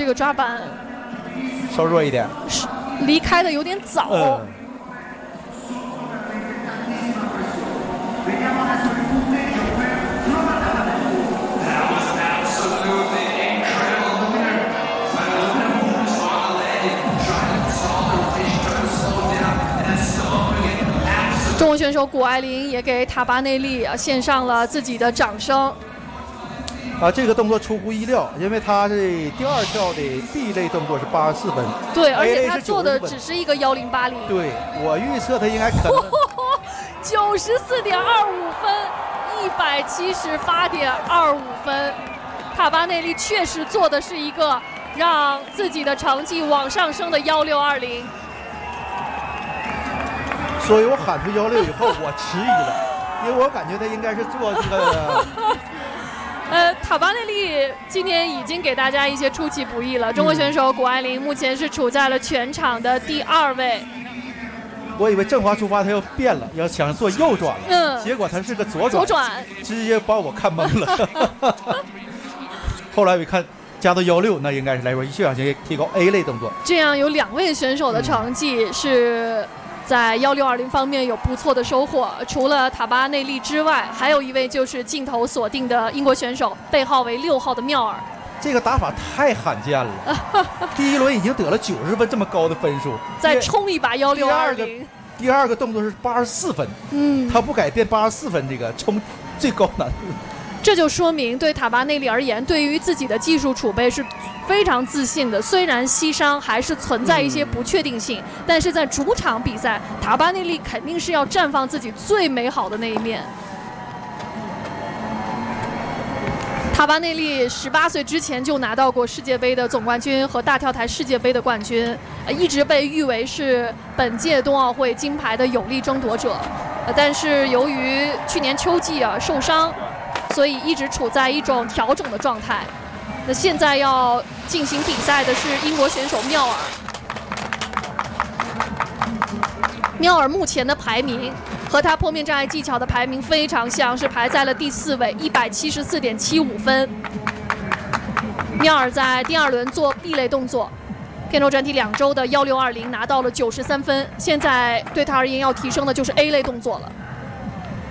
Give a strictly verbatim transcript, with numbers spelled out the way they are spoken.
这个抓板稍弱一点， 离开的有点早。嗯中国选手谷爱凌也给塔巴内利献上了自己的掌声。 啊，这个动作出乎意料，因为他是第二跳的 B 类动作是八十四分， 对，而且他做的只是一个幺零八零。 对，我预测他应该可能九十四点二五分，一百七十八点二五分。塔巴内利确实做的是一个让自己的成绩往上升的幺六二零。 所以我喊出幺六以后，我迟疑了，因为我感觉他应该是做这个。 呃，塔巴内利今年已经给大家一些出其不意了。中国选手谷爱凌目前是处在了全场的第二位。 我以为正滑出发他要变了，要想做右转了，嗯，结果他是个左转， 左转， 直接把我看懵了。后来我一看。加到幺六，那应该是来说就想提高 A 类动作。 这样有两位选手的成绩是在幺六二零方面有不错的收获。除了塔巴内利之外，还有一位就是镜头锁定的英国选手，背号为六号的妙尔。 这个打法太罕见了，第一轮已经得了九十分这么高的分数， 再冲一把幺六二零。 第二个动作是八十四分，嗯，他不改变八十四分这个冲最高难度。 这就说明对塔巴内利而言，对于自己的技术储备是非常自信的。虽然西商还是存在一些不确定性，嗯、但是在主场比赛，塔巴内利肯定是要绽放自己最美好的那一面。塔巴内利十八岁之前就拿到过世界杯的总冠军和大跳台世界杯的冠军，一直被誉为是本届冬奥会金牌的有力争夺者。但是由于去年秋季啊受伤。所以一直处在一种调整的状态。那现在要进行比赛的是英国选手妙尔。妙尔目前的排名和他坡面障碍技巧的排名非常像，是排在了第四位，一百七十四点七五分。妙尔在第二轮做 B 类动作，片头转体两周的幺六二零拿到了九十三分，现在对他而言要提升的就是 A 类动作了。